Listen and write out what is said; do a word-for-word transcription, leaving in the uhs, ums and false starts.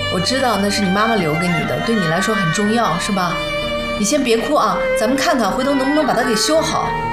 我知道那是你妈妈留给你的，对你来说很重要，是吧？你先别哭啊，咱们看看回头能不能把它给修好。